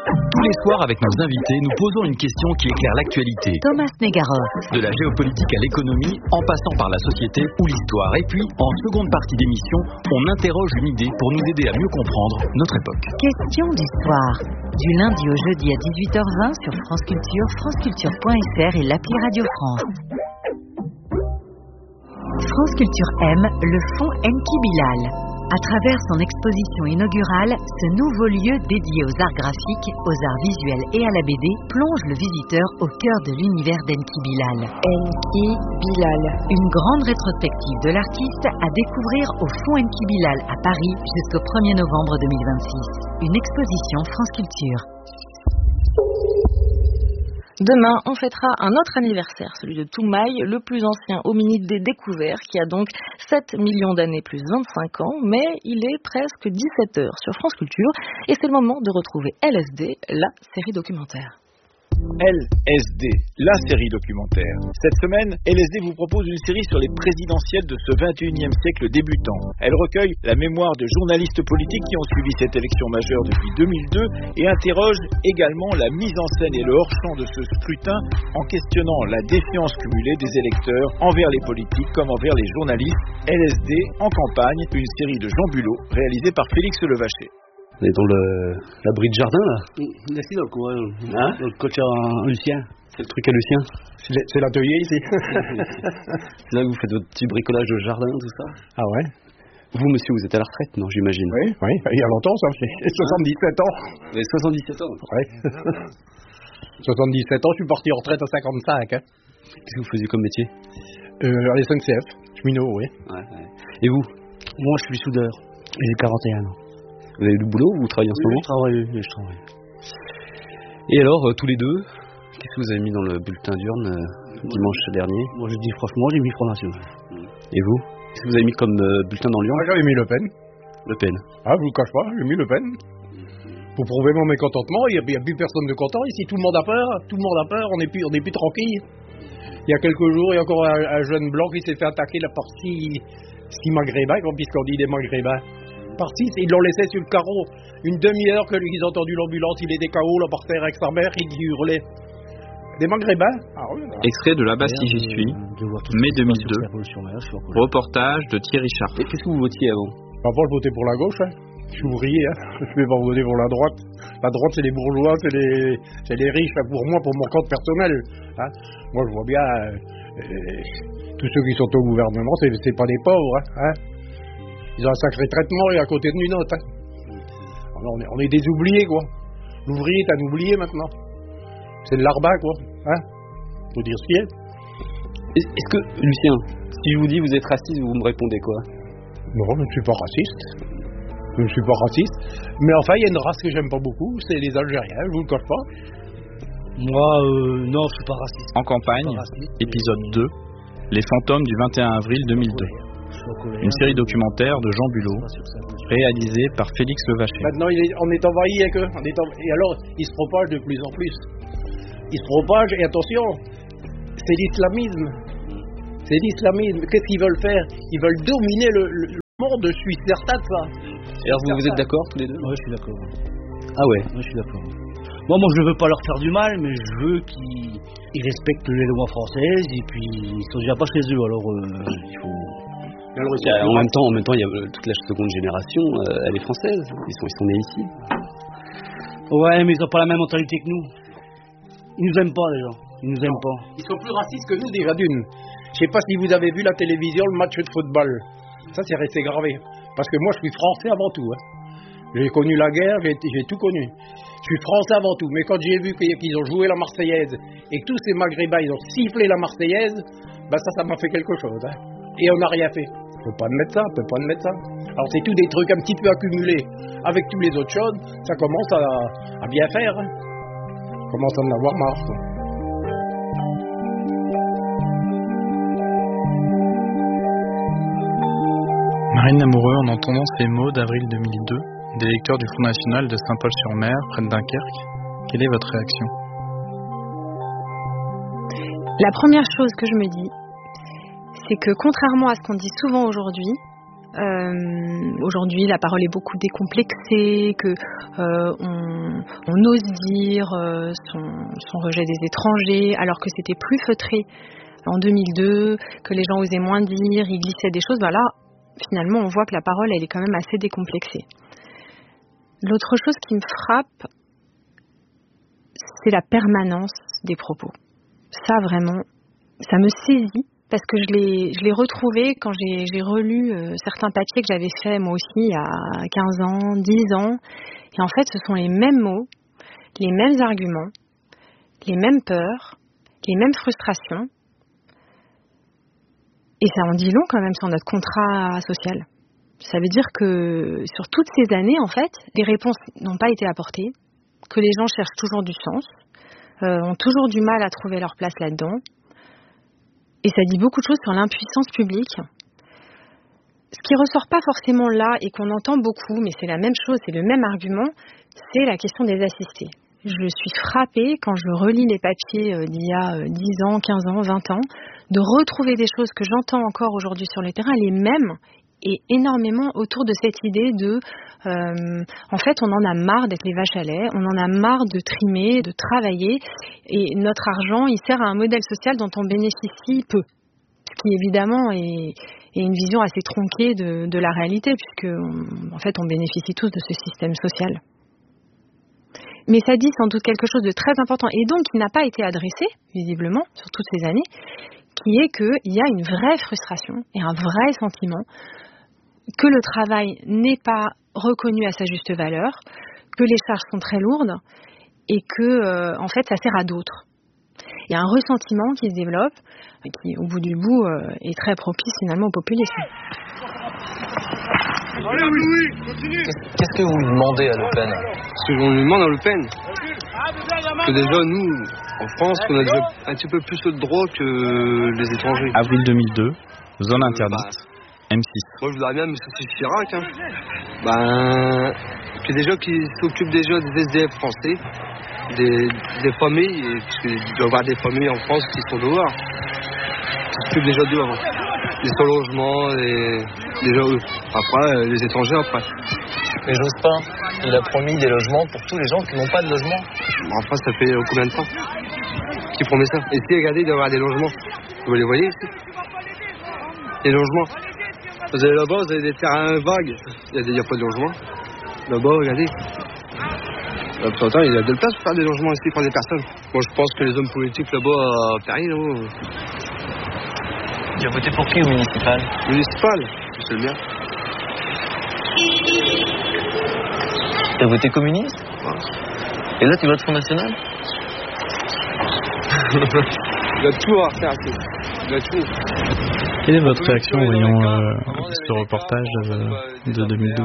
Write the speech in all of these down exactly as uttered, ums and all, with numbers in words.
Tous les soirs, avec nos invités, nous posons une question qui éclaire l'actualité. Thomas Negaroff. De la géopolitique à l'économie, en passant par la société ou l'histoire. Et puis, en seconde partie d'émission, on interroge une idée pour nous aider à mieux comprendre notre époque. Question d'histoire. Du lundi au jeudi à dix-huit heures vingt sur France Culture, franceculture point f r et l'appli Radio France. France Culture aime le fonds Enki Bilal. À travers son exposition inaugurale, ce nouveau lieu dédié aux arts graphiques, aux arts visuels et à la B D plonge le visiteur au cœur de l'univers d'Enki Bilal. Enki Bilal. Une grande rétrospective de l'artiste à découvrir au fonds Enki Bilal à Paris jusqu'au premier novembre deux mille vingt-six. Une exposition France Culture. Demain, on fêtera un autre anniversaire, celui de Toumaï, le plus ancien hominide des découverts, qui a donc sept millions d'années plus vingt-cinq ans, mais il est presque dix-sept heures sur France Culture, et c'est le moment de retrouver L S D, la série documentaire. L S D, la série documentaire. Cette semaine, L S D vous propose une série sur les présidentielles de ce vingt et unième siècle débutant. Elle recueille la mémoire de journalistes politiques qui ont suivi cette élection majeure depuis deux mille deux et interroge également la mise en scène et le hors-champ de ce scrutin en questionnant la défiance cumulée des électeurs envers les politiques comme envers les journalistes. L S D en campagne, une série de Jean Bulot réalisée par Félix Levaché. On est dans le, l'abri de jardin, là. Là, c'est dans le coin. Hein? Dans le coach à Lucien. C'est le truc à Lucien. C'est, c'est l'atelier ici. C'est là que vous faites votre petit bricolage de jardin, tout ça. Ah ouais. Vous, monsieur, vous êtes à la retraite, non, j'imagine? Oui, oui. Il y a longtemps, ça fait soixante-dix-sept ans. Vous avez soixante-dix-sept ans? Oui. soixante-dix-sept ans, je suis parti en retraite à cinquante-cinq. Hein. Qu'est-ce que vous faisiez comme métier? euh, À la S N C F, cheminot, oui. Ouais, ouais. Et vous? Moi, je suis soudeur. J'ai quarante et un ans. Vous avez du boulot ou vous travaillez en ce moment? Je travaille, oui, je travaille. Et alors, euh, tous les deux, qu'est-ce que vous avez mis dans le bulletin d'urne euh, dimanche dernier? Moi, je dis franchement, j'ai mis Front National. Et vous? Qu'est-ce que vous avez mis comme euh, bulletin dans l'urne? Ah, j'avais mis Le Pen. Le Pen. Ah, je vous le cache pas, j'ai mis Le Pen. Pour prouver mon mécontentement, il n'y a, a plus personne de content ici. Tout le monde a peur, tout le monde a peur, on n'est plus, on est plus tranquille. Il y a quelques jours, il y a encore un, un jeune blanc qui s'est fait attaquer la partie ski maghrébin, puisqu'on dit des maghrébins. Parti, ils l'ont laissé sur le carreau. Une demi-heure que qu'ils ont entendu l'ambulance, il était K O là par terre avec sa mère, il hurlait. Des maghrébins. Ah oui, extrait de Là-bas si j'y suis, mai deux mille deux. Reportage de Thierry Charf. Et qu'est-ce que vous votiez avant? Avant, je votais pour la gauche. Hein. Je suis ouvrier. Hein. Je vais pas voter pour la droite. La droite, c'est les bourgeois, c'est les, c'est les riches. Hein, pour moi, pour mon compte personnel. Hein. Moi, je vois bien euh, euh, tous ceux qui sont au gouvernement, c'est, c'est pas des pauvres. Hein. Hein. Ils ont un sacré traitement et à côté de nous autre. Hein. Alors, on, est, on est des oubliés, quoi. L'ouvrier est un oublié maintenant. C'est de l'arbin, quoi. Hein. Faut dire ce qu'il est. Est-ce que, Lucien, si je vous dis vous êtes raciste, vous me répondez quoi? Non, je ne suis pas raciste. Je ne suis pas raciste. Mais enfin, il y a une race que j'aime pas beaucoup, c'est les Algériens, je vous le cache pas. Moi, euh, non, je suis pas raciste. En campagne, raciste, épisode deux, Les fantômes du vingt et un avril deux mille deux. Une série documentaire de Jean Bulot, réalisée par Félix Levaché. Maintenant, il est, on est envahi avec eux. On est env... Et alors, ils se propagent de plus en plus. Ils se propagent, et attention, c'est l'islamisme. C'est l'islamisme. Qu'est-ce qu'ils veulent faire? Ils veulent dominer le, le monde, je suis certain de ça. Et alors, vous, vous êtes d'accord tous les deux? Oui, je suis d'accord. Ah ouais? Oui, je suis d'accord. Moi, moi, je veux pas leur faire du mal, mais je veux qu'ils ils respectent les lois françaises, et puis ils sont déjà pas chez eux, alors euh, il faut... Alors, en même temps, en même temps, il y a toute la seconde génération, euh, elle est française. Ils sont, ils sont nés ici. Ouais, mais ils ont pas la même mentalité que nous. Ils nous aiment pas, les gens. Ils nous aiment non. pas. Ils sont plus racistes que nous, déjà d'une. Je sais pas si vous avez vu la télévision, le match de football. Ça, c'est resté gravé. Parce que moi, je suis français avant tout. Hein. J'ai connu la guerre, j'ai, j'ai tout connu. Je suis français avant tout. Mais quand j'ai vu qu'ils ont joué la Marseillaise et que tous ces Maghrébins, ils ont sifflé la Marseillaise, bah ça, ça m'a fait quelque chose. Hein. Et on n'a rien fait. On peut pas admettre ça, on peut pas admettre ça. Alors c'est tout des trucs un petit peu accumulés avec tous les autres choses, ça commence à, à bien faire. Hein. On commence à en avoir marre. Quoi. Marine Lamoureux, en entendant ces mots d'avril deux mille deux, des lecteurs du Front National de Saint-Paul-sur-Mer, près de Dunkerque, quelle est votre réaction? La première chose que je me dis, c'est que contrairement à ce qu'on dit souvent aujourd'hui, Euh, aujourd'hui, la parole est beaucoup décomplexée, que euh, on, on ose dire euh, son, son rejet des étrangers, alors que c'était plus feutré en deux mille deux, que les gens osaient moins dire, ils glissaient des choses. Ben là, finalement, on voit que la parole, elle est quand même assez décomplexée. L'autre chose qui me frappe, c'est la permanence des propos. Ça, vraiment, ça me saisit. Parce que je l'ai, je l'ai retrouvé quand j'ai, j'ai relu euh, certains papiers que j'avais faits moi aussi il y a quinze ans, dix ans. Et en fait, ce sont les mêmes mots, les mêmes arguments, les mêmes peurs, les mêmes frustrations. Et ça en dit long quand même sur notre contrat social. Ça veut dire que sur toutes ces années, en fait, les réponses n'ont pas été apportées, que les gens cherchent toujours du sens, euh, ont toujours du mal à trouver leur place là-dedans. Et ça dit beaucoup de choses sur l'impuissance publique. Ce qui ressort pas forcément là et qu'on entend beaucoup, mais c'est la même chose, c'est le même argument, c'est la question des assistés. Je suis frappée quand je relis les papiers d'il y a dix ans, quinze ans, vingt ans, de retrouver des choses que j'entends encore aujourd'hui sur le terrain, les mêmes, et énormément autour de cette idée de, euh, en fait, on en a marre d'être les vaches à lait, on en a marre de trimer, de travailler, et notre argent, il sert à un modèle social dont on bénéficie peu, ce qui évidemment est, est une vision assez tronquée de, de la réalité, puisque on, en fait, on bénéficie tous de ce système social. Mais ça dit sans doute quelque chose de très important, et donc qui n'a pas été adressé, visiblement, sur toutes ces années, qui est qu'il y a une vraie frustration et un vrai sentiment que le travail n'est pas reconnu à sa juste valeur, que les charges sont très lourdes et que, euh, en fait, ça sert à d'autres. Il y a un ressentiment qui se développe, qui, au bout du bout, euh, est très propice finalement au populisme. Allez, oui, oui, continue. Qu'est-ce que vous lui demandez à Le Pen? Ce qu'on lui demande à Le Pen, que déjà nous, en France, on a déjà un petit peu plus de droits que les étrangers. Avril deux mille deux, zone interdite, M six. Moi je voudrais bien M. Chirac, hein. Ben, que déjà qui s'occupe déjà des S D F français, des, des familles, parce qu'il doit y avoir des familles en France qui sont dehors, qui s'occupent déjà d'eux avant. Des sans logement, et déjà eux. Après, les étrangers après. Mais j'ose pas. Il a promis des logements pour tous les gens qui n'ont pas de logement. Enfin, ça fait combien de temps qu'il promet ça? Et si, regardez, il doit y avoir des logements. Vous les voyez ici? Des logements. Vous allez là-bas, vous avez des terrains vagues. Il n'y a, a pas de logement. Là-bas, regardez. Là, pourtant, il y a de la place pour faire des logements ici pour des personnes. Moi, je pense que les hommes politiques là-bas à Paris, là-bas. Tu as voté pour qui au municipal? Municipal, c'est le mien. Tu as voté communiste? Ouais. Et là, tu votes Front National? Il y a tout à refaire ici. Il y a tout. Quelle est votre réaction en voyant euh, ce reportage euh, de deux mille deux?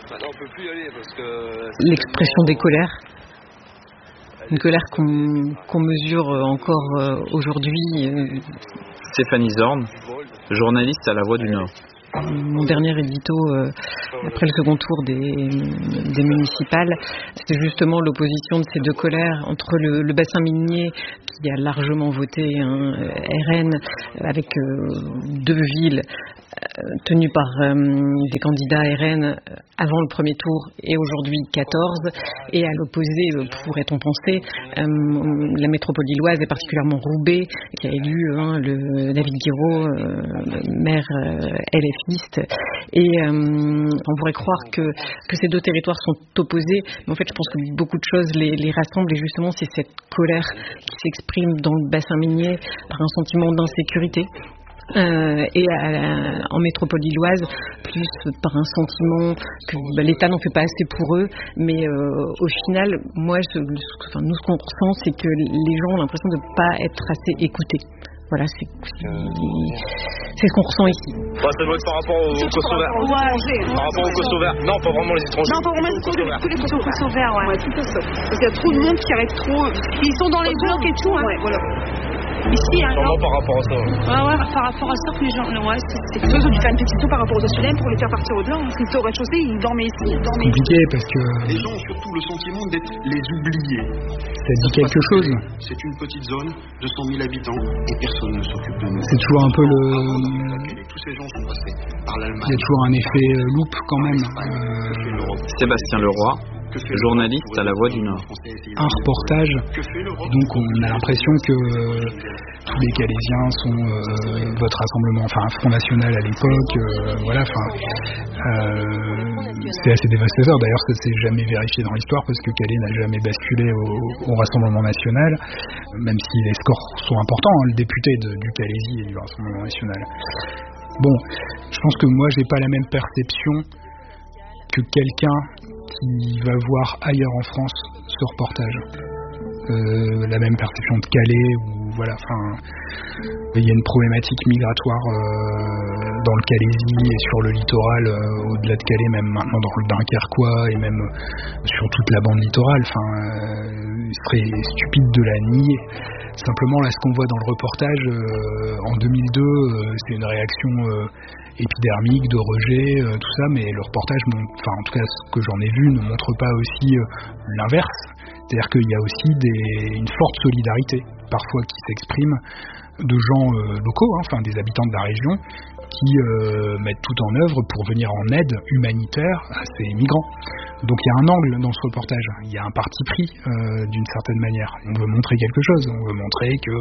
L'expression des colères. Une colère qu'on, qu'on mesure encore euh, aujourd'hui. Euh... Stéphanie Zorn, journaliste à La Voix du Nord. Mon dernier édito, euh, après le second tour des, des municipales, c'était justement l'opposition de ces deux colères entre le, le bassin minier qui a largement voté hein, R N avec euh, deux villes euh, tenues par euh, des candidats R N avant le premier tour et aujourd'hui quatorze, et à l'opposé, euh, pourrait-on penser, euh, la métropole lilloise et particulièrement Roubaix qui a élu hein, le David Guiraud, euh, maire euh, L F I. Et euh, on pourrait croire que, que ces deux territoires sont opposés, mais en fait je pense que beaucoup de choses les, les rassemblent, et justement c'est cette colère qui s'exprime dans le bassin minier par un sentiment d'insécurité. Euh, et à la, en métropole lilloise, plus par un sentiment que bah, l'État n'en fait pas assez pour eux, mais euh, au final, moi, je, enfin, nous ce qu'on ressent, c'est que les gens ont l'impression de ne pas être assez écoutés. Voilà, c'est, c'est ce qu'on ressent ici. Bah, ça doit être par rapport aux Kosovars. Ouais. Par rapport aux Kosovars. Non, pas vraiment les étrangers. Non, pas vraiment les étrangers, tous les Kosovars, ouais. Ouais, tout à fait. Parce qu'il y a trop de monde qui arrête trop. Ils sont dans les blocs et tout, hein. Ouais, voilà. Ici, hein, Sûrement par rapport à ça. Ouais, ouais, par rapport à ça que les gens. Ouais, c'est, c'est quelque chose où tu fais une petite tour par rapport aux H L M pour les faire partir au-delà. Parce qu'ils étaient au rez-de-chaussée, ils dormaient ici, ils dormaient ici. Compliqué parce que. Les gens ont surtout le sentiment d'être les oubliés. Ça dit quelque chose. C'est une petite zone de cent mille habitants et personne ne s'occupe de nous. C'est toujours un peu le. Tous ces gens sont passés par l'Allemagne. Il y a toujours un effet loop quand même. Euh... Sébastien Leroy, journaliste à La Voix du Nord. Un reportage, donc on a l'impression que euh, tous les Calaisiens sont euh, votre rassemblement, enfin un Front National à l'époque, euh, voilà, enfin euh, c'est assez dévastateur. D'ailleurs, ça s'est jamais vérifié dans l'histoire parce que Calais n'a jamais basculé au, au Rassemblement National, même si les scores sont importants, hein, le député de, du Calaisie et du Rassemblement National. Bon, je pense que moi j'ai pas la même perception que quelqu'un qui va voir ailleurs en France ce reportage. Euh, la même perception de Calais, où voilà, enfin, il y a une problématique migratoire euh, dans le Calaisie et sur le littoral, euh, au-delà de Calais, même maintenant dans le Dunkerquois et même sur toute la bande littorale. Enfin, euh, il serait stupide de la nier. Simplement, là, ce qu'on voit dans le reportage euh, en deux mille deux, euh, c'est une réaction euh, épidermique, de rejet, euh, tout ça, mais le reportage, enfin en tout cas ce que j'en ai vu, ne montre pas aussi euh, l'inverse. C'est-à-dire qu'il y a aussi des, une forte solidarité, parfois qui s'exprime, de gens euh, locaux, hein, enfin des habitants de la région, qui euh, mettent tout en œuvre pour venir en aide humanitaire à ces migrants. Donc il y a un angle dans ce reportage, il y a un parti pris euh, d'une certaine manière. On veut montrer quelque chose, on veut montrer que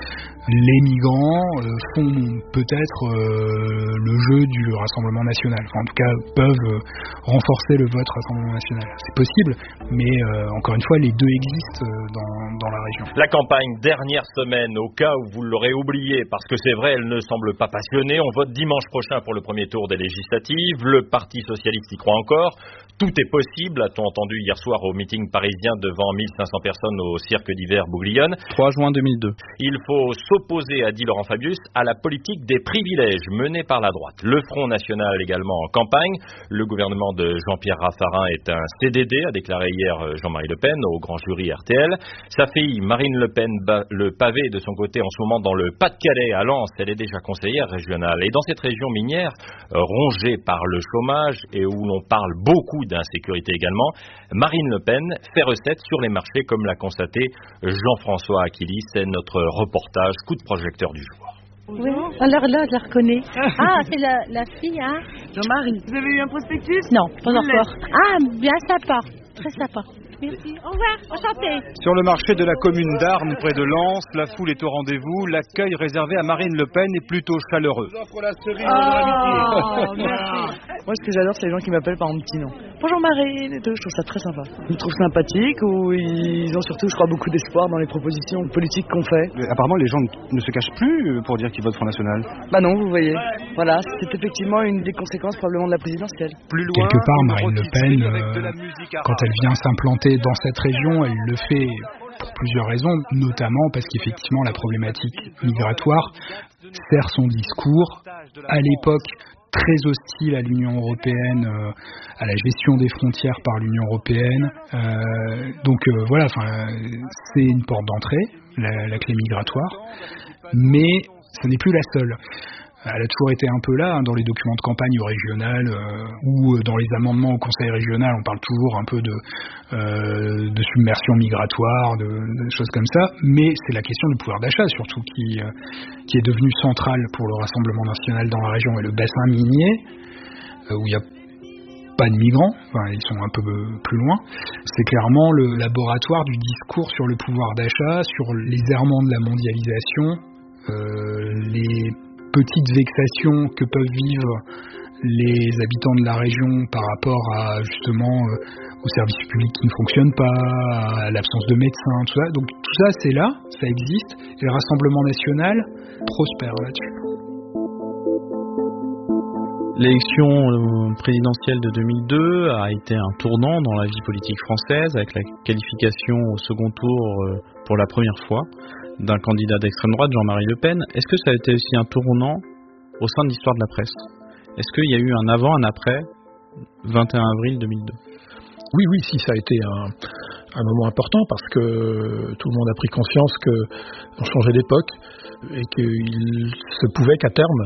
les migrants euh, font peut-être euh, le jeu du Rassemblement National, enfin en tout cas peuvent euh, renforcer le vote Rassemblement National. C'est possible, mais euh, encore une fois les deux existent euh, dans, dans la région. La campagne dernière semaine, au cas où vous l'aurez oublié, parce que c'est vrai, elle ne semble pas passionnée, on vote dimanche prochain pour le premier tour des législatives, le Parti Socialiste y croit encore. Tout est possible, a-t-on entendu hier soir au meeting parisien devant mille cinq cents personnes au cirque d'hiver Bouglione. trois juin deux mille deux. Il faut s'opposer, a dit Laurent Fabius, à la politique des privilèges menée par la droite. Le Front National également en campagne. Le gouvernement de Jean-Pierre Raffarin est un C D D, a déclaré hier Jean-Marie Le Pen au grand jury R T L. Sa fille Marine Le Pen bat le pavé de son côté en ce moment dans le Pas-de-Calais, à Lens. Elle est déjà conseillère régionale. Et dans cette région minière, rongée par le chômage et où l'on parle beaucoup d'insécurité également, Marine Le Pen fait recette sur les marchés, comme l'a constaté Jean-François Aquili. C'est notre reportage coup de projecteur du jour. Oui, alors là, je la reconnais. Ah, c'est la, la fille, hein Jean-Marie, vous avez eu un prospectus? Non, pas encore. Ah, bien sympa, très sympa. Merci. Au revoir, enchanté. Sur le marché de la commune d'Armes, près de Lens, la foule est au rendez-vous. L'accueil réservé à Marine Le Pen est plutôt chaleureux. Oh, merci. Moi, ce que j'adore, c'est les gens qui m'appellent par mon petit nom. Bonjour Marine et tout, je trouve ça très sympa. Ils me trouvent sympathique ou ils ont surtout, je crois, beaucoup d'espoir dans les propositions politiques qu'on fait. Apparemment, les gens ne se cachent plus pour dire qu'ils votent Front National. Bah non, vous voyez. Voilà, c'est effectivement une des conséquences probablement de la présidentielle. Plus loin, quelque part, Marine Le Pen, euh, quand elle vient s'implanter dans cette région, elle le fait pour plusieurs raisons, notamment parce qu'effectivement la problématique migratoire sert son discours à l'époque très hostile à l'Union européenne, euh, à la gestion des frontières par l'Union européenne. Euh, donc euh, voilà, enfin, c'est une porte d'entrée, la, la clé migratoire, mais ce n'est plus la seule. Elle a toujours été un peu là, hein, dans les documents de campagne régionales euh, ou dans les amendements au Conseil régional, on parle toujours un peu de, euh, de submersion migratoire, de, de choses comme ça, mais c'est la question du pouvoir d'achat surtout qui, euh, qui est devenue centrale pour le Rassemblement National dans la région, et le bassin minier, euh, où il n'y a pas de migrants, enfin, ils sont un peu plus loin, c'est clairement le laboratoire du discours sur le pouvoir d'achat, sur les errements de la mondialisation, euh, les petites vexations que peuvent vivre les habitants de la région par rapport à justement euh, aux services publics qui ne fonctionnent pas, à l'absence de médecins, tout ça. Donc tout ça c'est là, ça existe, et le Rassemblement National prospère là-dessus. L'élection présidentielle de deux mille deux a été un tournant dans la vie politique française, avec la qualification au second tour pour la première fois d'un candidat d'extrême droite, Jean-Marie Le Pen. Est-ce que ça a été aussi un tournant au sein de l'histoire de la presse? Est-ce qu'il y a eu un avant, un après vingt et un avril deux mille deux? Oui, oui, si, ça a été un, un moment important parce que tout le monde a pris conscience qu'on changeait d'époque et qu'il se pouvait qu'à terme,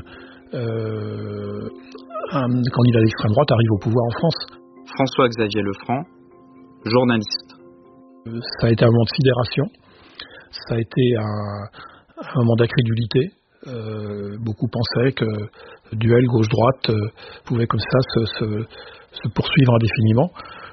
euh, un candidat d'extrême droite arrive au pouvoir en France. François-Xavier Lefranc, journaliste. Ça a été un moment de sidération, ça a été un, un moment d'incrédulité. Euh, beaucoup pensaient que le duel gauche-droite euh, pouvait comme ça se, se, se poursuivre indéfiniment.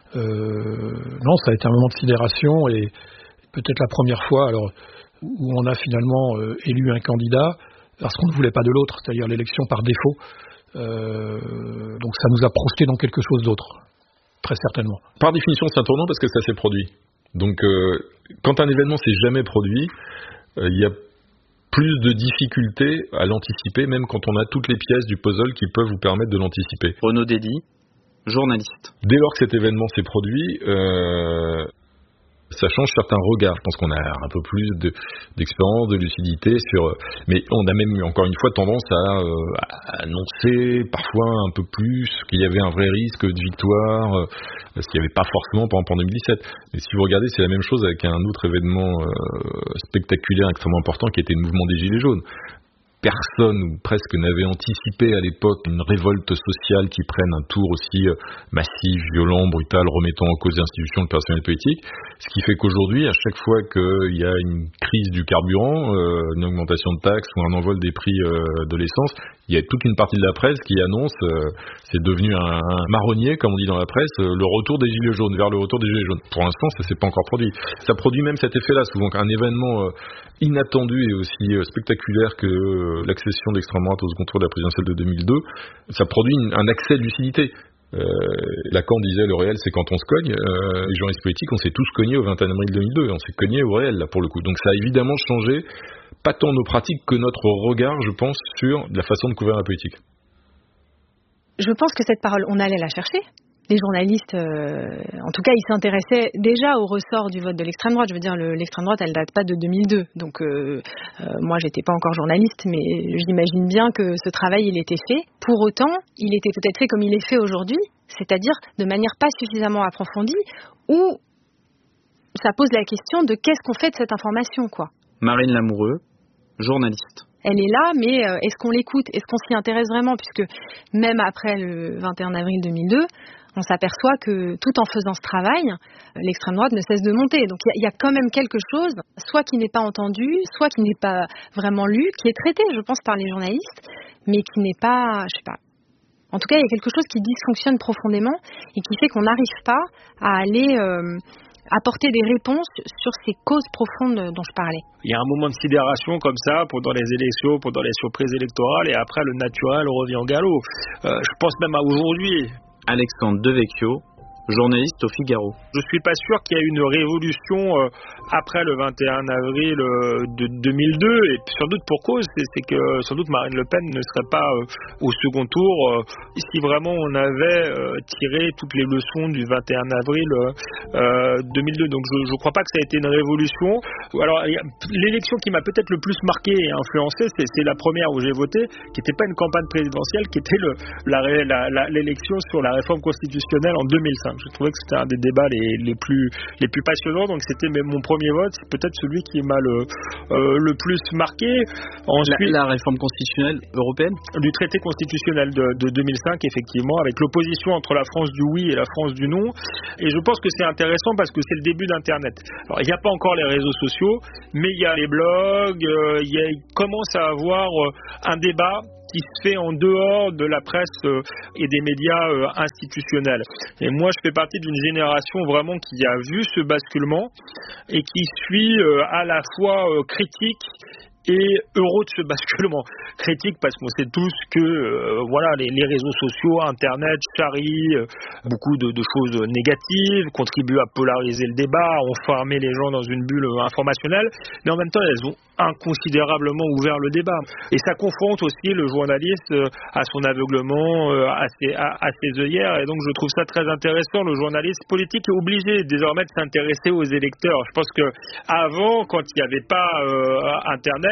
Euh, non, ça a été un moment de sidération et peut-être la première fois alors, où on a finalement euh, élu un candidat parce qu'on ne voulait pas de l'autre, c'est-à-dire l'élection par défaut. Euh, donc ça nous a projeté dans quelque chose d'autre, très certainement. Par définition, c'est un tournant parce que ça s'est produit. Donc euh, quand un événement s'est jamais produit, il euh, y a plus de difficultés à l'anticiper, même quand on a toutes les pièces du puzzle qui peuvent vous permettre de l'anticiper. Renaud Dédy, journaliste. Dès lors que cet événement s'est produit, euh, ça change certains regards. Je pense qu'on a un peu plus de, d'expérience, de lucidité sur. Mais on a même encore une fois tendance à, euh, à annoncer parfois un peu plus qu'il y avait un vrai risque de victoire, euh, ce qu'il n'y avait pas forcément par exemple en deux mille dix-sept. Mais si vous regardez, c'est la même chose avec un autre événement euh, spectaculaire extrêmement important qui était le mouvement des Gilets jaunes. Personne ou presque n'avait anticipé à l'époque une révolte sociale qui prenne un tour aussi massif, violent, brutal, remettant en cause les institutions, le personnel politique. Ce qui fait qu'aujourd'hui, à chaque fois qu'il y a une crise du carburant, euh, une augmentation de taxes ou un envol des prix euh, de l'essence, il y a toute une partie de la presse qui annonce, euh, c'est devenu un, un marronnier, comme on dit dans la presse, euh, le retour des Gilets jaunes, vers le retour des Gilets jaunes. Pour l'instant, ça s'est pas encore produit. Ça produit même cet effet-là, souvent qu'un événement euh, inattendu et aussi euh, spectaculaire que euh, l'accession d'extrême droite au second tour de la présidentielle de deux mille deux, ça produit une, un accès de lucidité. Euh, Lacan disait le réel c'est quand on se cogne. Euh, les journalistes politiques, on s'est tous cognés au vingt et un avril deux mille deux, on s'est cognés au réel là pour le coup. Donc ça a évidemment changé pas tant nos pratiques que notre regard, je pense, sur la façon de couvrir la politique. Je pense que cette parole, on allait la chercher. Les journalistes, euh, en tout cas, ils s'intéressaient déjà au ressort du vote de l'extrême droite. Je veux dire, le, l'extrême droite, elle date pas de deux mille deux. Donc, euh, euh, moi, j'étais pas encore journaliste, mais j'imagine bien que ce travail, il était fait. Pour autant, il était peut-être fait comme il est fait aujourd'hui, c'est-à-dire de manière pas suffisamment approfondie, où ça pose la question de qu'est-ce qu'on fait de cette information, quoi. Marine Lamoureux, journaliste. Elle est là, mais euh, est-ce qu'on l'écoute? Est-ce qu'on s'y intéresse vraiment? Puisque même après le vingt et un avril deux mille deux, on s'aperçoit que tout en faisant ce travail, l'extrême droite ne cesse de monter. Donc il y, y a quand même quelque chose, soit qui n'est pas entendu, soit qui n'est pas vraiment lu, qui est traité, je pense, par les journalistes, mais qui n'est pas, je sais pas. En tout cas, il y a quelque chose qui dysfonctionne profondément et qui fait qu'on n'arrive pas à aller euh, apporter des réponses sur ces causes profondes dont je parlais. Il y a un moment de sidération comme ça pendant les élections, pendant les surprises électorales, et après le naturel revient au galop. Euh, je pense même à aujourd'hui. Alexandre Devecchio, journaliste au Figaro. Je suis pas sûr qu'il y ait une révolution euh, après le vingt et un avril euh, de deux mille deux, et sans doute pour cause, c'est, c'est que sans doute Marine Le Pen ne serait pas euh, au second tour euh, si vraiment on avait euh, tiré toutes les leçons du vingt et un avril euh, deux mille deux. Donc je, je crois pas que ça a été une révolution. Alors l'élection qui m'a peut-être le plus marqué et influencé, c'est, c'est la première où j'ai voté, qui n'était pas une campagne présidentielle, qui était le, la, la, la, l'élection sur la réforme constitutionnelle en deux mille cinq. Je trouvais que c'était un des débats les, les, plus, les plus passionnants, donc c'était mon premier vote, c'est peut-être celui qui m'a le, euh, le plus marqué. Ensuite, la, la réforme constitutionnelle européenne du traité constitutionnel de, de deux mille cinq, effectivement, avec l'opposition entre la France du oui et la France du non. Et je pense que c'est intéressant parce que c'est le début d'Internet. Alors, il n'y a pas encore les réseaux sociaux, mais il y a les blogs, euh, il, y a, il commence à avoir euh, un débat qui se fait en dehors de la presse euh, et des médias euh, institutionnels. Et moi, je fais partie d'une génération vraiment qui a vu ce basculement et qui suis euh, à la fois euh, critique et heureux de ce basculement. Critique parce qu'on sait tous que euh, voilà, les, les réseaux sociaux, Internet, charrient euh, beaucoup de, de choses négatives, contribuent à polariser le débat, enfermer les gens dans une bulle informationnelle, mais en même temps elles ont inconsidérablement ouvert le débat. Et ça confronte aussi le journaliste euh, à son aveuglement, euh, à, ses, à, à ses œillères, et donc je trouve ça très intéressant. Le journaliste politique est obligé désormais de s'intéresser aux électeurs. Je pense que avant, quand il n'y avait pas euh, Internet,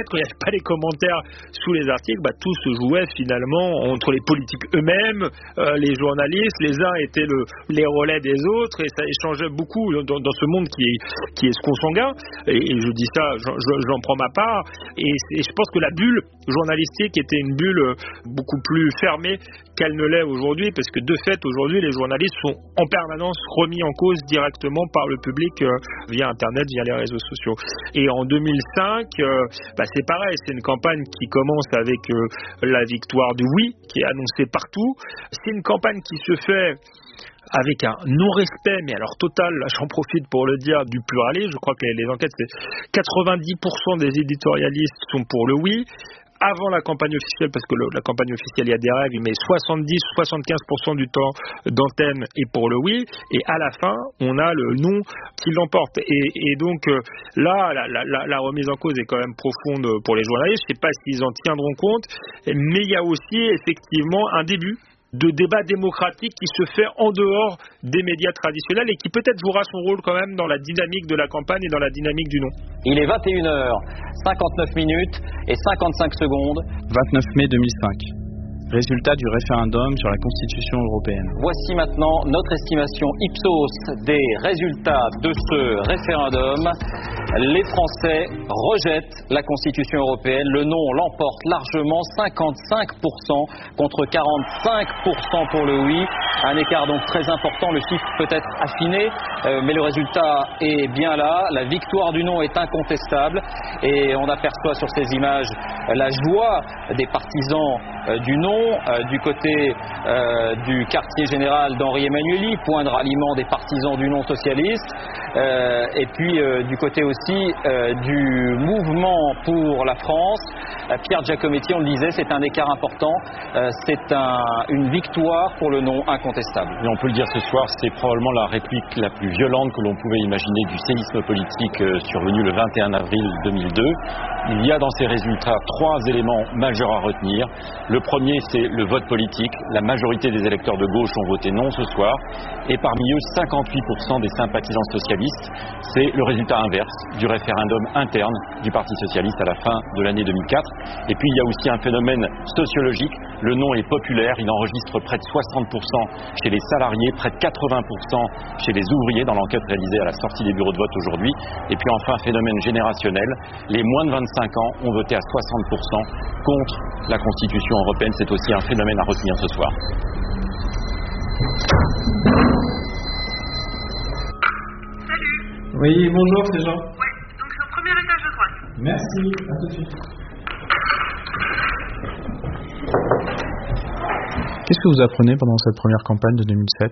quand il n'y avait pas les commentaires sous les articles, bah, tout se jouait finalement entre les politiques eux-mêmes, euh, les journalistes, les uns étaient le, les relais des autres, et ça échangeait beaucoup dans, dans ce monde qui est, qui est consanguin, et, et je dis ça, j'en, j'en prends ma part, et, et je pense que la bulle journalistique était une bulle beaucoup plus fermée qu'elle ne l'est aujourd'hui, parce que de fait aujourd'hui les journalistes sont en permanence remis en cause directement par le public euh, via internet, via les réseaux sociaux. Et en deux mille cinq, euh, bah c'est pareil, c'est une campagne qui commence avec euh, la victoire du oui, qui est annoncée partout. C'est une campagne qui se fait avec un non-respect, mais alors total, là j'en profite pour le dire, du pluralisme. Je crois que les, les enquêtes, c'est quatre-vingt-dix pour cent des éditorialistes sont pour le oui. Avant la campagne officielle, parce que le, la campagne officielle, il y a des règles, mais soixante-dix à soixante-quinze pour cent du temps d'antenne est pour le oui, et à la fin, on a le non qui l'emporte. Et, et donc euh, là, la, la, la remise en cause est quand même profonde pour les journalistes. Je ne sais pas s'ils en tiendront compte, mais il y a aussi effectivement un début de débat démocratique qui se fait en dehors des médias traditionnels et qui peut-être jouera son rôle quand même dans la dynamique de la campagne et dans la dynamique du non. Il est vingt et une heures cinquante-neuf minutes et cinquante-cinq secondes. vingt-neuf mai deux mille cinq. Résultat du référendum sur la Constitution européenne. Voici maintenant notre estimation Ipsos des résultats de ce référendum. Les Français rejettent la Constitution européenne. Le non l'emporte largement, cinquante-cinq pour cent contre quarante-cinq pour cent pour le oui. Un écart donc très important. Le chiffre peut être affiné, euh, mais le résultat est bien là. La victoire du non est incontestable. Et on aperçoit sur ces images la joie des partisans euh, du non. Euh, du côté euh, du quartier général d'Henri Emmanuelli, point de ralliement des partisans du non socialiste, euh, et puis euh, du côté aussi euh, du mouvement pour la France. Euh, Pierre Giacometti, on le disait, c'est un écart important, euh, c'est un, une victoire pour le non incontestable. Et on peut le dire ce soir, c'est probablement la réplique la plus violente que l'on pouvait imaginer du séisme politique euh, survenu le vingt et un avril deux mille deux. Il y a dans ces résultats trois éléments majeurs à retenir. Le premier, c'est le vote politique. La majorité des électeurs de gauche ont voté non ce soir. Et parmi eux, cinquante-huit pour cent des sympathisants socialistes. C'est le résultat inverse du référendum interne du Parti socialiste à la fin de l'année deux mille quatre. Et puis, il y a aussi un phénomène sociologique. Le non est populaire. Il enregistre près de soixante pour cent chez les salariés, près de quatre-vingts pour cent chez les ouvriers dans l'enquête réalisée à la sortie des bureaux de vote aujourd'hui. Et puis enfin, phénomène générationnel. Les moins de vingt-cinq ans ont voté à soixante pour cent contre la Constitution européenne. C'est aussi un phénomène à retenir ce soir. Salut. Oui, bonjour, c'est Jean. Ouais, donc c'est au premier étage de droite. Merci, à tout de suite. Qu'est-ce que vous apprenez pendant cette première campagne de deux mille sept ?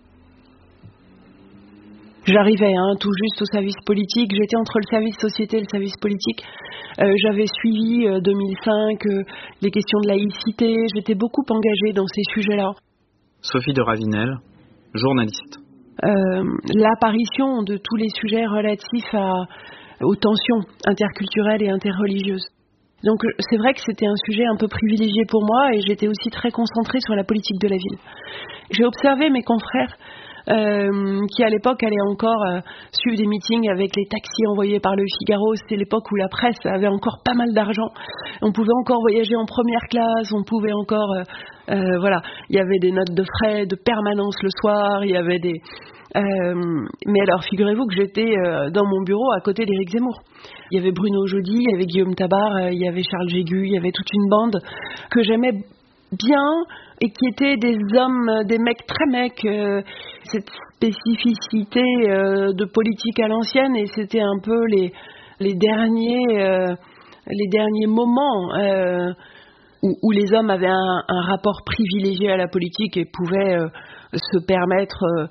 J'arrivais hein, tout juste au service politique, j'étais entre le service société et le service politique. Euh, j'avais suivi euh, deux mille cinq euh, les questions de laïcité, j'étais beaucoup engagée dans ces sujets-là. Sophie de Ravinel, journaliste. Euh, l'apparition de tous les sujets relatifs à, aux tensions interculturelles et interreligieuses. Donc c'est vrai que c'était un sujet un peu privilégié pour moi et j'étais aussi très concentrée sur la politique de la ville. J'ai observé mes confrères Euh, qui à l'époque allaient encore euh, suivre des meetings avec les taxis envoyés par le Figaro. C'était l'époque où la presse avait encore pas mal d'argent. On pouvait encore voyager en première classe, on pouvait encore... Euh, euh, voilà, il y avait des notes de frais de permanence le soir, il y avait des... Euh, mais alors figurez-vous que j'étais euh, dans mon bureau à côté d'Éric Zemmour. Il y avait Bruno Jeudi, il y avait Guillaume Tabar, euh, il y avait Charles Jégu, il y avait toute une bande que j'aimais bien et qui étaient des hommes, des mecs très mecs, euh, cette spécificité euh, de politique à l'ancienne, et c'était un peu les, les derniers euh, les derniers moments euh, où, où les hommes avaient un, un rapport privilégié à la politique et pouvaient euh, se permettre euh,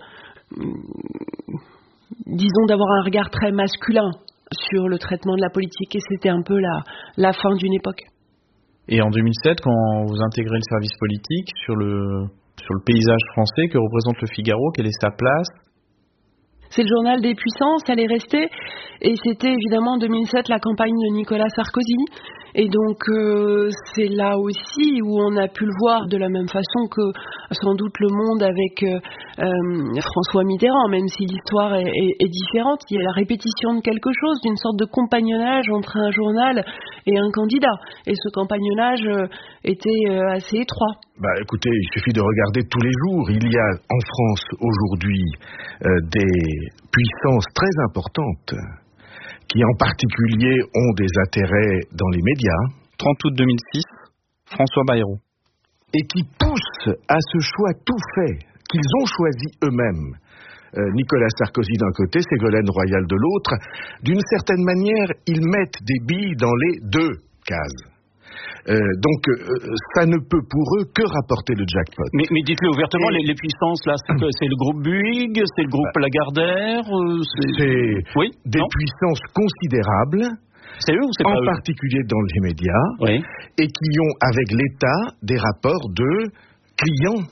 disons d'avoir un regard très masculin sur le traitement de la politique, et c'était un peu la, la fin d'une époque. Et en deux mille sept, quand vous intégrez le service politique, sur le, sur le paysage français, que représente le Figaro, quelle est sa place ? C'est le journal des puissances, elle est restée, et c'était évidemment en deux mille sept la campagne de Nicolas Sarkozy, Et donc euh, c'est là aussi où on a pu le voir de la même façon que sans doute Le Monde avec euh, euh, François Mitterrand, même si l'histoire est, est, est différente. Il y a la répétition de quelque chose, d'une sorte de compagnonnage entre un journal et un candidat. Et ce compagnonnage euh, était euh, assez étroit. Bah, écoutez, il suffit de regarder tous les jours. Il y a en France aujourd'hui euh, des puissances très importantes qui en particulier ont des intérêts dans les médias. trente août deux mille six, François Bayrou. Et qui poussent à ce choix tout fait, qu'ils ont choisi eux-mêmes. Euh, Nicolas Sarkozy d'un côté, Ségolène Royal de l'autre. D'une certaine manière, ils mettent des billes dans les deux cases. Euh, donc, euh, ça ne peut pour eux que rapporter le jackpot. Mais, mais dites-le ouvertement, Et... les, les puissances, là, c'est, c'est le groupe Bouygues, c'est le groupe bah, Lagardère euh, C'est, c'est oui des non puissances considérables, c'est eux ou c'est en pas eux particulier dans les médias, oui. et qui ont avec l'État des rapports de clients,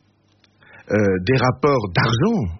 euh, des rapports d'argent,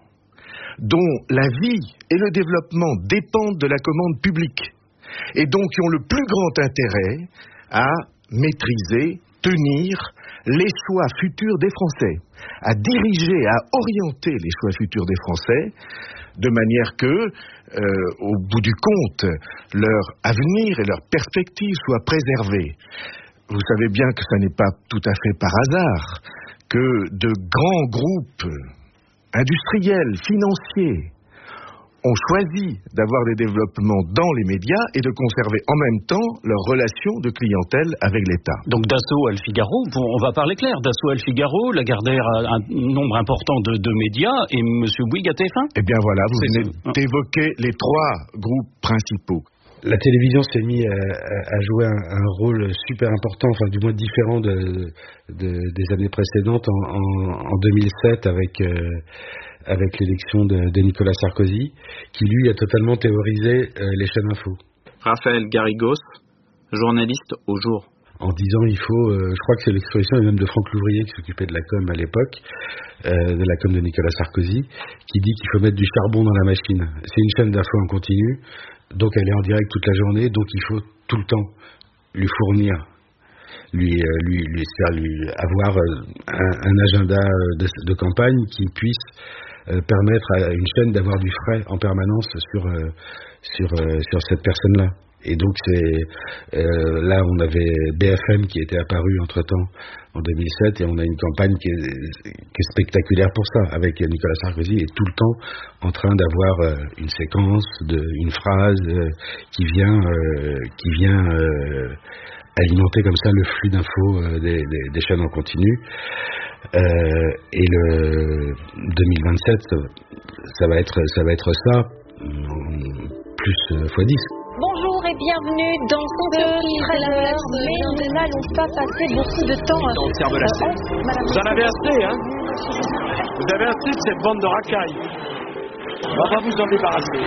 dont la vie et le développement dépendent de la commande publique, et donc qui ont le plus grand intérêt à maîtriser, tenir les choix futurs des Français, à diriger, à orienter les choix futurs des Français, de manière que, euh, au bout du compte, leur avenir et leurs perspectives soient préservées. Vous savez bien que ce n'est pas tout à fait par hasard que de grands groupes industriels, financiers, ont choisi d'avoir des développements dans les médias et de conserver en même temps leurs relations de clientèle avec l'État. Donc Dassault à Le Figaro, on va parler clair, Dassault à Le Figaro, Lagardère a un nombre important de, de médias et M. Bouygues à T F un. Eh bien voilà, vous venez d'évoquer les trois groupes principaux. La télévision s'est mise à, à, à jouer un, un rôle super important, enfin du moins différent de, de, des années précédentes en, en, en deux mille sept avec... Euh, avec l'élection de, de Nicolas Sarkozy, qui lui a totalement théorisé euh, les chaînes info. Raphaël Garrigos, journaliste au Jour. En disant il faut, euh, je crois que c'est l'expression même de Franck Louvrier qui s'occupait de la com à l'époque, euh, de la com de Nicolas Sarkozy, qui dit qu'il faut mettre du charbon dans la machine. C'est une chaîne d'info en continu, donc elle est en direct toute la journée, donc il faut tout le temps lui fournir Lui, euh, lui, lui, lui avoir un, un agenda de, de campagne qui puisse euh, permettre à une chaîne d'avoir du frais en permanence sur, euh, sur, euh, sur cette personne-là. Et donc c'est euh, là on avait B F M qui était apparu entre-temps en deux mille sept et on a une campagne qui est, qui est spectaculaire pour ça, avec Nicolas Sarkozy est tout le temps en train d'avoir euh, une séquence, de, une phrase euh, qui vient, euh, qui vient euh, alimenter comme ça le flux d'infos euh, des, des, des chaînes en continu. Euh, et le deux mille vingt-sept, ça, ça va être ça va être ça plus euh, fois dix. Bonjour et bienvenue dans ce treize heures, mais nous n'allons pas passer beaucoup de temps. Dans le terme de la scène. Vous en avez assez, hein? Vous avez assez de cette bande de racailles. On va vous en débarrasser.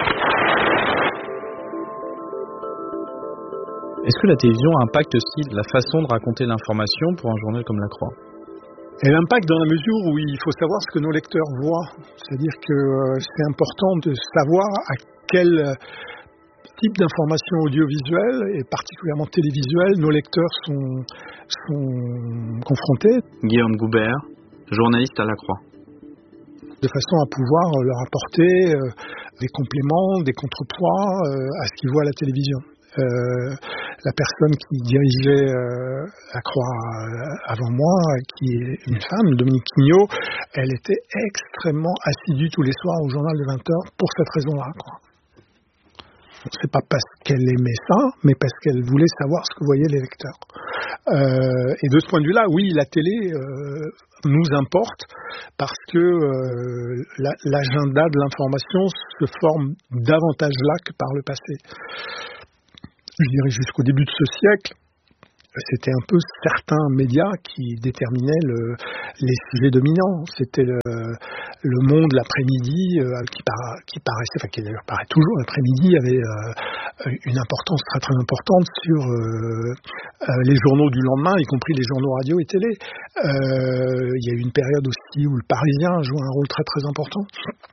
Est-ce que la télévision impacte aussi la façon de raconter l'information pour un journal comme La Croix ? Elle impacte dans la mesure où il faut savoir ce que nos lecteurs voient. C'est-à-dire que c'est important de savoir à quel type d'information audiovisuelle et particulièrement télévisuelle nos lecteurs sont, sont confrontés. Guillaume Goubert, journaliste à La Croix. De façon à pouvoir leur apporter euh, des compléments, des contrepoids euh, à ce qu'ils voient à la télévision. Euh, la personne qui dirigeait euh, La Croix euh, avant moi, qui est une femme, Dominique Quignot, elle était extrêmement assidue tous les soirs au journal de vingt heures pour cette raison-là, quoi. C'est pas parce qu'elle aimait ça, mais parce qu'elle voulait savoir ce que voyaient les lecteurs. Euh, et de ce point de vue-là, oui, la télé euh, nous importe parce que euh, la, l'agenda de l'information se forme davantage là que par le passé. Je dirais jusqu'au début de ce siècle, c'était un peu certains médias qui déterminaient le, les sujets dominants. C'était le, le Monde l'après-midi euh, qui, par, qui paraissait, enfin qui d'ailleurs paraît toujours l'après-midi, avait euh, une importance très très importante sur euh, euh, les journaux du lendemain, y compris les journaux radio et télé. Euh, il y a eu une période aussi où le Parisien jouait un rôle très très important.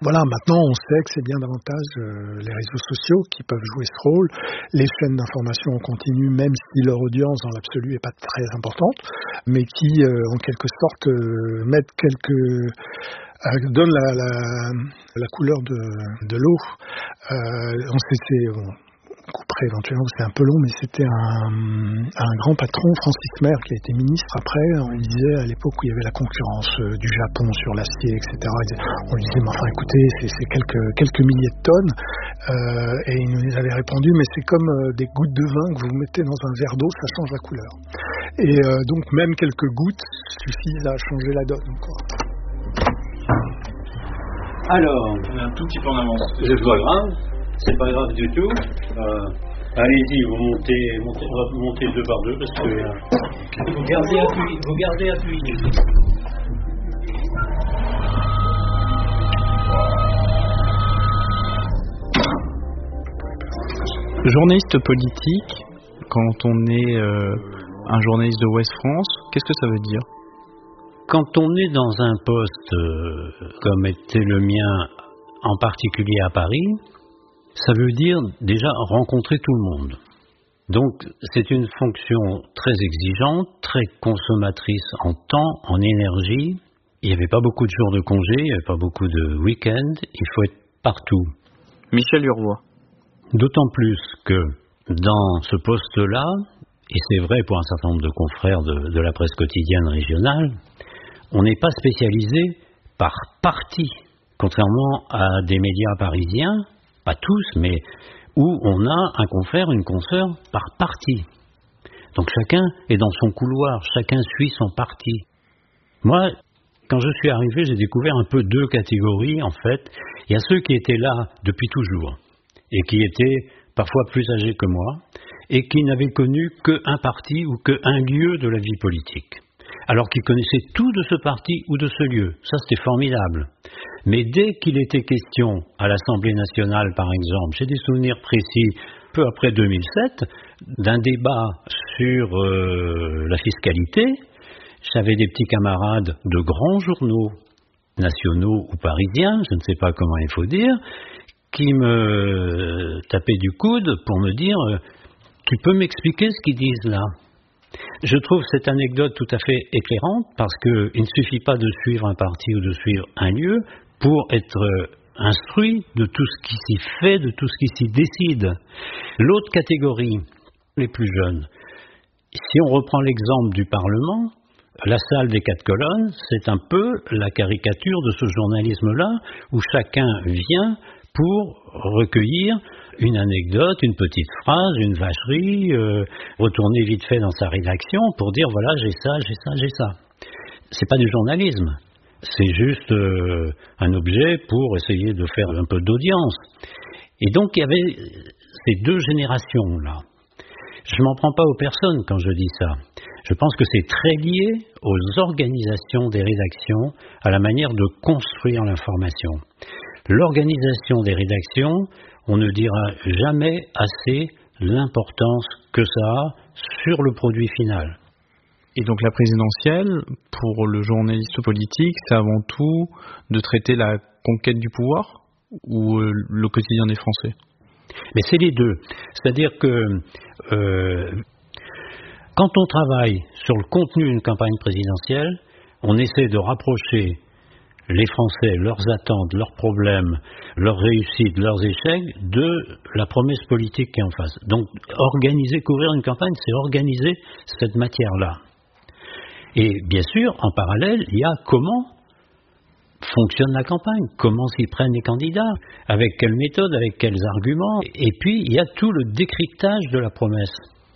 Voilà, maintenant on sait que c'est bien davantage euh, les réseaux sociaux qui peuvent jouer ce rôle, les chaînes d'information en continu, même si leur audience dans l'absolu n'est pas très importante, mais qui euh, en quelque sorte euh, mettent quelques euh, donnent la, la, la couleur de, de l'eau. Euh, on sait, c'est, bon, on couperait éventuellement, c'est un peu long, mais c'était un, un grand patron, Francis Mer, qui a été ministre après. On lui disait à l'époque où il y avait la concurrence euh, du Japon sur l'acier, et cetera. On lui disait, mais enfin écoutez, c'est, c'est quelques, quelques milliers de tonnes. Euh, et il nous avait répondu, mais c'est comme euh, des gouttes de vin que vous mettez dans un verre d'eau, ça change la couleur. Et euh, donc même quelques gouttes suffisent à changer la donne, quoi. Alors, on est un tout petit peu en avance. C'est pas grave, c'est pas grave du tout. Euh, allez-y, vous montez, montez, on va monter deux par deux parce que euh, vous gardez appuyé, vous gardez appuyé. Journaliste politique, quand on est euh, un journaliste de Ouest France, qu'est-ce que ça veut dire? Quand on est dans un poste euh, comme était le mien, en particulier à Paris, ça veut dire déjà rencontrer tout le monde. Donc c'est une fonction très exigeante, très consommatrice en temps, en énergie. Il n'y avait pas beaucoup de jours de congé, il n'y avait pas beaucoup de week-ends, il faut être partout. Michel Urvois. D'autant plus que dans ce poste-là, et c'est vrai pour un certain nombre de confrères de, de la presse quotidienne régionale, on n'est pas spécialisé par parti, contrairement à des médias parisiens, pas tous, mais où on a un confrère, une consoeur par parti. Donc chacun est dans son couloir, chacun suit son parti. Moi, quand je suis arrivé, j'ai découvert un peu deux catégories, en fait. Il y a ceux qui étaient là depuis toujours, et qui étaient parfois plus âgés que moi, et qui n'avaient connu qu'un parti ou qu'un lieu de la vie politique. Alors qu'ils connaissaient tout de ce parti ou de ce lieu. Ça, c'était formidable. Mais dès qu'il était question, à l'Assemblée nationale par exemple, j'ai des souvenirs précis, peu après deux mille sept, d'un débat sur euh, la fiscalité, j'avais des petits camarades de grands journaux, nationaux ou parisiens, je ne sais pas comment il faut dire, qui me tapaient du coude pour me dire euh, « Tu peux m'expliquer ce qu'ils disent là ?» Je trouve cette anecdote tout à fait éclairante parce qu'il ne suffit pas de suivre un parti ou de suivre un lieu pour être instruit de tout ce qui s'y fait, de tout ce qui s'y décide. L'autre catégorie, les plus jeunes, si on reprend l'exemple du Parlement, la salle des quatre colonnes, c'est un peu la caricature de ce journalisme-là où chacun vient pour recueillir une anecdote, une petite phrase, une vacherie, euh, retourner vite fait dans sa rédaction pour dire voilà j'ai ça, j'ai ça, j'ai ça. C'est pas du journalisme, c'est juste euh, un objet pour essayer de faire un peu d'audience. Et donc il y avait ces deux générations là. Je m'en prends pas aux personnes quand je dis ça. Je pense que c'est très lié aux organisations des rédactions, à la manière de construire l'information. L'organisation des rédactions, on ne dira jamais assez l'importance que ça a sur le produit final. Et donc la présidentielle, pour le journaliste politique, c'est avant tout de traiter la conquête du pouvoir ou euh, le quotidien des Français? Mais c'est les deux. C'est-à-dire que euh, quand on travaille sur le contenu d'une campagne présidentielle, on essaie de rapprocher les Français, leurs attentes, leurs problèmes, leurs réussites, leurs échecs, de la promesse politique qui est en face. Donc, organiser, couvrir une campagne, c'est organiser cette matière-là. Et bien sûr, en parallèle, il y a comment fonctionne la campagne, comment s'y prennent les candidats, avec quelle méthode, avec quels arguments. Et puis, il y a tout le décryptage de la promesse.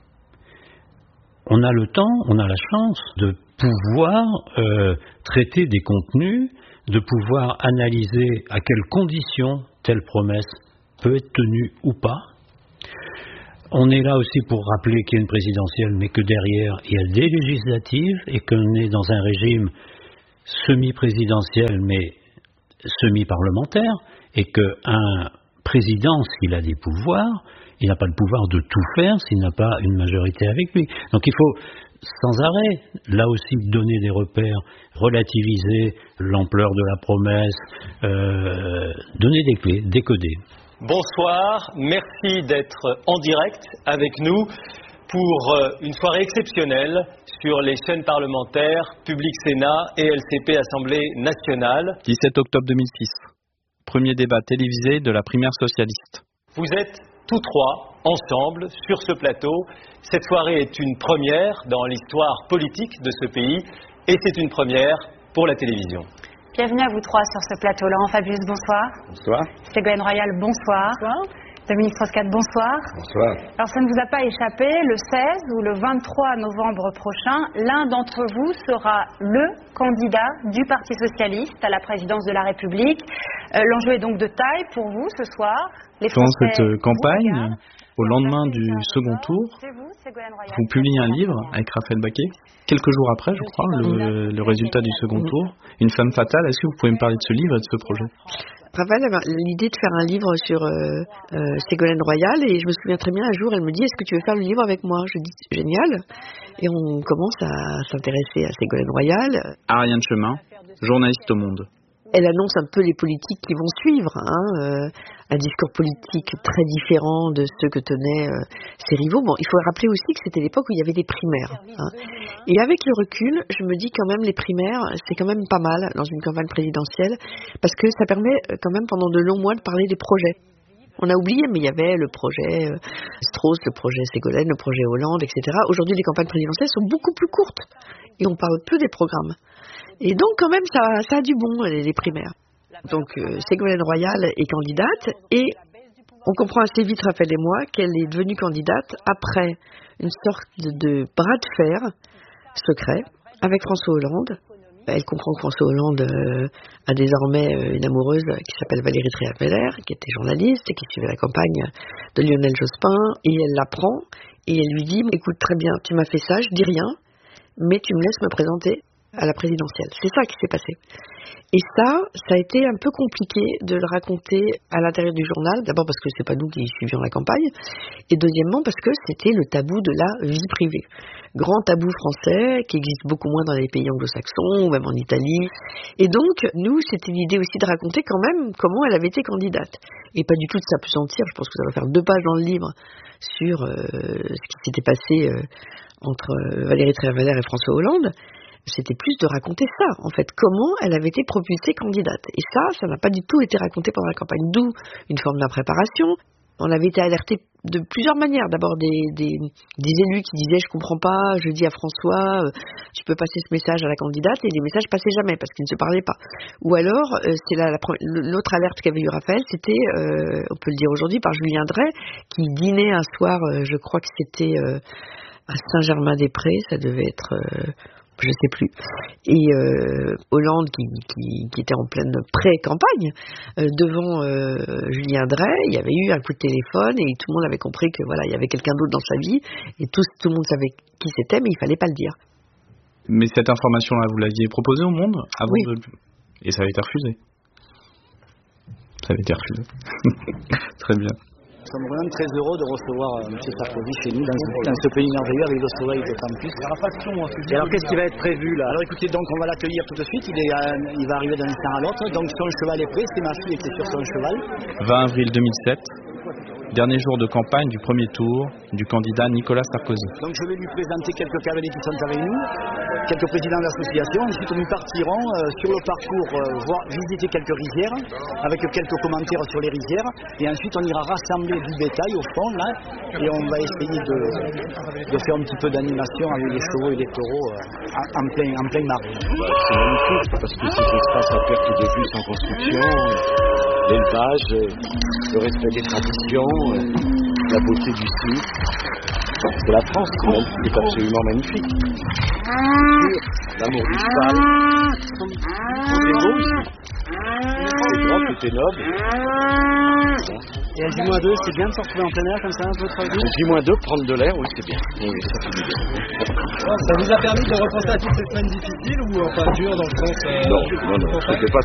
On a le temps, on a la chance de pouvoir euh, traiter des contenus, de pouvoir analyser à quelles conditions telle promesse peut être tenue ou pas. On est là aussi pour rappeler qu'il y a une présidentielle, mais que derrière, il y a des législatives et qu'on est dans un régime semi-présidentiel, mais semi-parlementaire, et qu'un président, s'il a des pouvoirs, il n'a pas le pouvoir de tout faire s'il n'a pas une majorité avec lui. Donc il faut sans arrêt, là aussi, donner des repères, relativiser l'ampleur de la promesse, euh, donner des clés, décoder. Bonsoir, merci d'être en direct avec nous pour une soirée exceptionnelle sur les chaînes parlementaires Public Sénat et L C P Assemblée nationale. dix-sept octobre deux mille six, premier débat télévisé de la primaire socialiste. Vous êtes tous trois ensemble sur ce plateau. Cette soirée est une première dans l'histoire politique de ce pays et c'est une première pour la télévision. Bienvenue à vous trois sur ce plateau. Laurent Fabius, bonsoir. Bonsoir. Ségolène Royal, bonsoir. Bonsoir. Dominique Strauss-Kahn, bonsoir. Bonsoir. Alors ça ne vous a pas échappé, le seize ou le vingt-trois novembre prochain, l'un d'entre vous sera le candidat du Parti Socialiste à la présidence de la République. Euh, l'enjeu est donc de taille pour vous ce soir. Les Dans cette campagne, au lendemain du second tour, vous publiez un livre avec Raphaël Baquet. Quelques jours après, je crois, le, le résultat du second tour, Une femme fatale. Est-ce que vous pouvez me parler de ce livre et de ce projet ? Raphaël avait l'idée de faire un livre sur euh, euh, Ségolène Royal et je me souviens très bien, un jour, elle me dit « Est-ce que tu veux faire le livre avec moi ?» Je dis « Génial !» Et on commence à s'intéresser à Ségolène Royal. Ariane Chemin, journaliste au Monde. Elle annonce un peu les politiques qui vont suivre, hein, euh, un discours politique très différent de ceux que tenaient euh, ses rivaux. Bon, il faut rappeler aussi que c'était l'époque où il y avait des primaires. Hein. Et avec le recul, je me dis quand même les primaires, c'est quand même pas mal dans une campagne présidentielle, parce que ça permet quand même pendant de longs mois de parler des projets. On a oublié, mais il y avait le projet euh, Strauss, le projet Ségolène, le projet Hollande, et cetera. Aujourd'hui, les campagnes présidentielles sont beaucoup plus courtes et on parle peu des programmes. Et donc, quand même, ça, ça a du bon, les, les primaires. Donc, euh, Ségolène Royal est candidate et on comprend assez vite, Raphaël et moi, qu'elle est devenue candidate après une sorte de, de bras de fer secret avec François Hollande. Elle comprend que François Hollande euh, a désormais euh, une amoureuse qui s'appelle Valérie Trierweiler, qui était journaliste et qui suivait la campagne de Lionel Jospin. Et elle l'apprend et elle lui dit « Écoute, très bien, tu m'as fait ça, je dis rien, mais tu me laisses me présenter à la présidentielle. » C'est ça qui s'est passé. Et ça, ça a été un peu compliqué de le raconter à l'intérieur du journal. D'abord parce que c'est pas nous qui suivions la campagne. Et deuxièmement parce que c'était le tabou de la vie privée. Grand tabou français qui existe beaucoup moins dans les pays anglo-saxons ou même en Italie. Et donc, nous, c'était l'idée aussi de raconter quand même comment elle avait été candidate. Et pas du tout de s'apesantir. Je pense que ça va faire deux pages dans le livre sur euh, ce qui s'était passé euh, entre euh, Valérie Trierweiler et François Hollande. C'était plus de raconter ça, en fait, comment elle avait été propulsée candidate. Et ça, ça n'a pas du tout été raconté pendant la campagne, d'où une forme d'impréparation. On avait été alertés de plusieurs manières. D'abord des, des, des élus qui disaient « je comprends pas, je dis à François, euh, tu peux passer ce message à la candidate » et les messages passaient jamais parce qu'ils ne se parlaient pas. Ou alors, euh, c'est la, la, l'autre alerte qu'avait eu Raphaël, c'était, euh, on peut le dire aujourd'hui, par Julien Drey, qui dînait un soir, euh, je crois que c'était euh, à Saint-Germain-des-Prés, ça devait être... Euh, je sais plus. Et euh, Hollande, qui, qui, qui était en pleine pré-campagne, euh, devant euh, Julien Drey, il y avait eu un coup de téléphone et tout le monde avait compris que voilà, il y avait quelqu'un d'autre dans sa vie et tout, tout le monde savait qui c'était, mais il fallait pas le dire. Mais cette information-là, vous l'aviez proposée au Monde avant oui. de... Et ça avait été refusé. Ça avait été refusé. Très bien. Nous sommes vraiment très heureux de recevoir euh, M. Sarkozy chez nous, dans, dans ce pays merveilleux avec le soleil de campus. Et alors qu'est-ce qui va être prévu là? Alors écoutez, donc on va l'accueillir tout de suite, il, est, euh, il va arriver d'un instant à l'autre, donc son cheval est prêt, c'est ma fille qui est sur son cheval. vingt avril deux mille sept, dernier jour de campagne du premier tour du candidat Nicolas Sarkozy. Donc je vais lui présenter quelques cavaliers qui sont avec nous, quelques présidents d'associations, ensuite nous partirons euh, sur le parcours euh, voir, visiter quelques rizières, avec quelques commentaires sur les rizières, et ensuite on ira rassembler du bétail au fond là, et on va essayer de, de faire un petit peu d'animation avec les chevaux et les taureaux euh, en, en plein, en plein marais. Bah, c'est magnifique parce que ces espaces à perte de vue sans construction, l'élevage, le respect des traditions, la beauté du site, c'est la France, c'est absolument magnifique. L'amour du cheval, c'est beau ici. C'est grand, tout est noble. Et à J deux, c'est bien de se retrouver en plein air comme ça, un peu trois jours. J deux, prendre de l'air, oui, c'est bien. Oui, ça fait du bien. Ça vous a permis de repenser à toutes ces semaines difficiles ou pas dur dans le sens... Euh, non, non, non, c'était pas